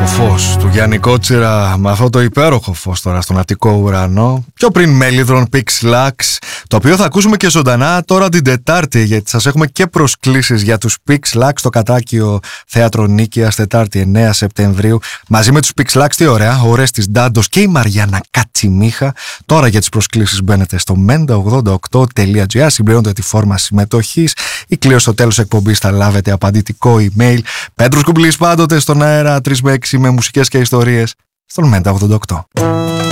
υπέροχο φως του Γιάννη Κότσιρα, με αυτό το υπέροχο φως τώρα στον Αττικό ουρανό. Πιο πριν Μέλιδρον Pix Lux, το οποίο θα ακούσουμε και ζωντανά τώρα την Τετάρτη, γιατί σας έχουμε και προσκλήσεις για τους Pix Lux στο Κατάκιο Θέατρο Νίκαιας, Τετάρτη 9 Σεπτεμβρίου. Μαζί με τους Pix Lux, τι ωραία, ο Ρέστης Ντάντος και η Μαριάννα Κατσιμίχα. Τώρα για τις προσκλήσεις μπαίνετε στο menda88.gr, συμπληρώνετε τη φόρμα συμμετοχής. Η κλήρωση στο τέλος εκπομπής θα λάβετε απαντητικό email. Πέτρος Κουμπλής πάντοτε στον αέρα 3 με 6 με μουσικές και ιστορίες στον Menda 88.